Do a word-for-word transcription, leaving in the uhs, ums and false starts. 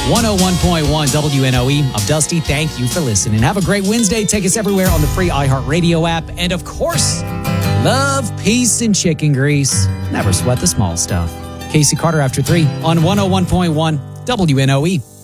one oh one point one W N O E. I'm Dusty. Thank you for listening. Have a great Wednesday. Take us everywhere on the free iHeartRadio app. And of course, love, peace, and chicken grease. Never sweat the small stuff. Casey Carter after three on one oh one point one W N O E.